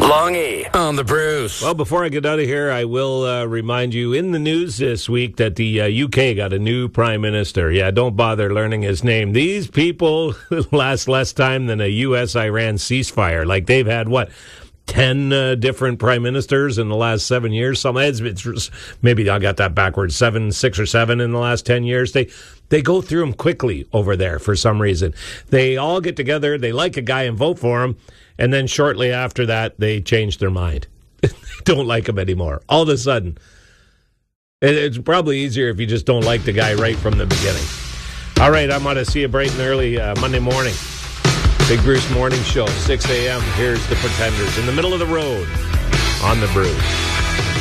Longy on the Bruce. Well, before I get out of here, I will remind you in the news this week that the UK got a new prime minister. Yeah, don't bother learning his name. These people last less time than a U.S.-Iran ceasefire. Like they've had, 10 different prime ministers in the last 7 years. It's maybe I got that backwards. 6 or 7 in the last 10 years. They go through them quickly over there for some reason. They all get together. They like a guy and vote for him. And then shortly after that, they change their mind. They don't like him anymore. All of a sudden. It's probably easier if you just don't like the guy right from the beginning. All right, I'm going to see you bright and early Monday morning. Big Bruce Morning Show, 6 a.m. Here's the Pretenders in the middle of the road on the Bruce.